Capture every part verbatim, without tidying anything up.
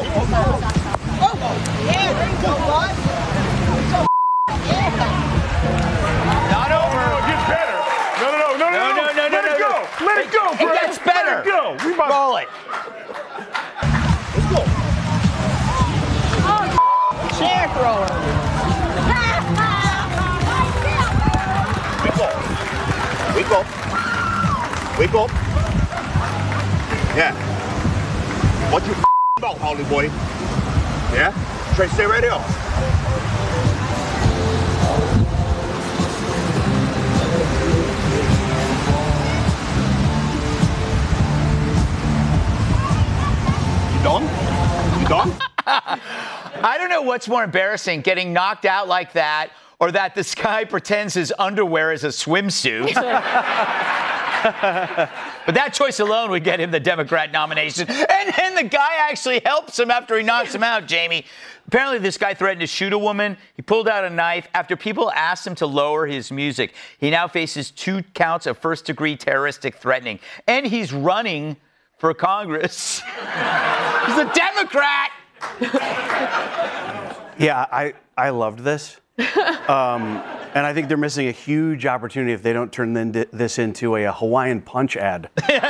Yeah, there you go, bud. Not over. No, it gets better. No, no, no, no, no, No, no, no, Let no, it no, go. no. Let it go, It Greg. gets better. Let it go. We about Roll it. Let's go. Chair thrower. Wiggle. Wiggle. Wiggle. Yeah. What you about, Holly boy? Yeah? Trey, stay right there. You done? You done? I don't know what's more embarrassing, getting knocked out like that, or that this guy pretends his underwear is a swimsuit. But that choice alone would get him the Democrat nomination. And then the guy actually helps him after he knocks him out, Jamie. Apparently, this guy threatened to shoot a woman. He pulled out a knife after people asked him to lower his music. He now faces two counts of first-degree terroristic threatening. And he's running for Congress. He's a Democrat. Yeah, I, I loved this. Um, and I think they're missing a huge opportunity if they don't turn then- this into a, a Hawaiian Punch ad.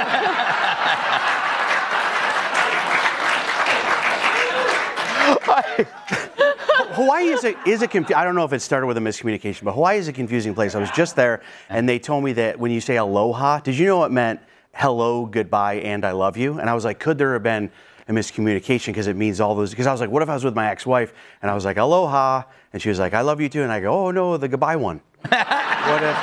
Hawaii is a is a confu- I don't know if it started with a miscommunication, but Hawaii is a confusing place. I was just there, and they told me that when you say aloha, did you know it meant hello, goodbye, and I love you? And I was like, could there have been a miscommunication because it means all those? Because I was like, what if I was with my ex-wife and I was like, aloha, and she was like, I love you too, and I go, oh no, the goodbye one. What if?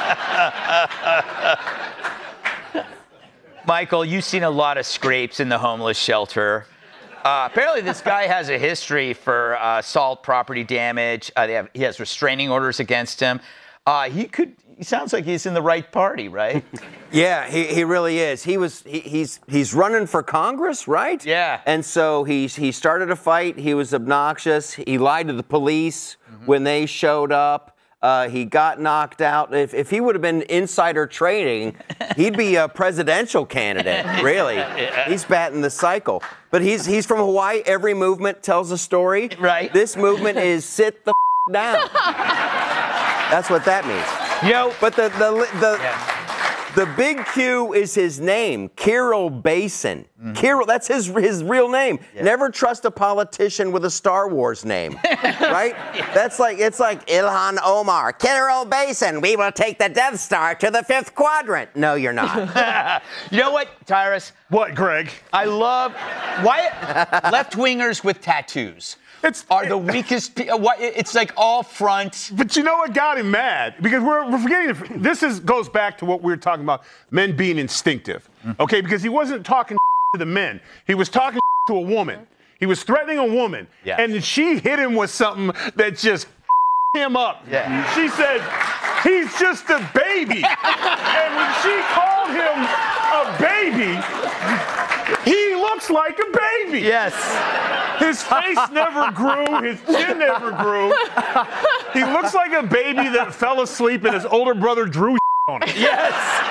Michael, you've seen a lot of scrapes in the homeless shelter. Uh, apparently, this guy has a history for uh, assault, property damage. Uh, they have, he has restraining orders against him. Uh, he could. He sounds like he's in the right party, right? Yeah, he, he really is. He was he, he's he's running for Congress, right? Yeah. And so he he started a fight. He was obnoxious. He lied to the police mm-hmm. when they showed up. Uh, he got knocked out. If, if he would have been insider trading, he'd be a presidential candidate, really. Yeah. He's batting the cycle. But he's he's from Hawaii. Every movement tells a story. Right. This movement is sit the f- down. That's what that means. You know, but the the the, yeah. the big Q is his name, Kirill Basin. Mm-hmm. Kirill, that's his his real name. Yeah. Never trust a politician with a Star Wars name, right? Yeah. That's like it's like Ilhan Omar, Kirill Basin. We will take the Death Star to the fifth quadrant. No, you're not. You know what, Tyrus? What, Greg? I love why left-wingers with tattoos. It's, are the weakest. What? It's like all front. But you know what got him mad? Because we're, we're forgetting. This is goes back to what we were talking about: men being instinctive. Okay, because he wasn't talking to the men. He was talking to a woman. He was threatening a woman, yes. and she hit him with something that just him up. Yeah. She said, "He's just a baby," and when she called him a baby, he looks like a baby. Yes. His face never grew. His chin never grew. He looks like a baby that fell asleep and his older brother drew on him. Yes.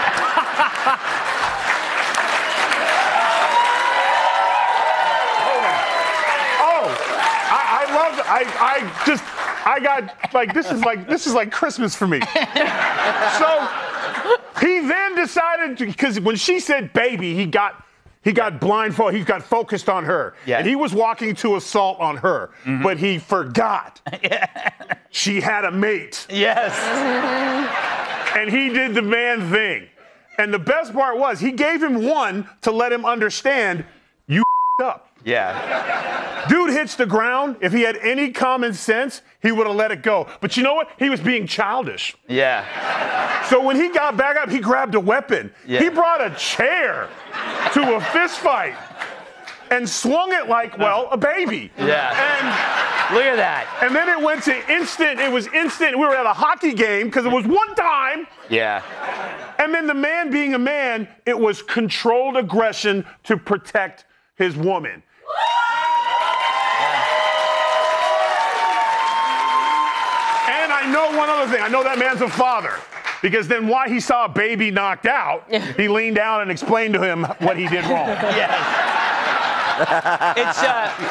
Oh, I, I love. I I just I got like this is like this is like Christmas for me. So he then decided to, because when she said baby, he got. He got blindfolded. He got focused on her. Yeah. And he was walking to assault on her. Mm-hmm. But he forgot. Yeah. She had a mate. Yes. And he did the man thing. And the best part was he gave him one to let him understand you up. Yeah. Dude hits the ground. If he had any common sense, he would have let it go. But you know what? He was being childish. Yeah. So when he got back up, he grabbed a weapon. Yeah. He brought a chair to a fist fight and swung it like, well, a baby. Yeah. And look at that. And then it went to instant. It was instant. We were at a hockey game because it was one time. Yeah. And then the man being a man, it was controlled aggression to protect his woman. And I know one other thing. I know that man's a father. Because then why he saw a baby knocked out, he leaned down and explained to him what he did wrong. Yes. It's uh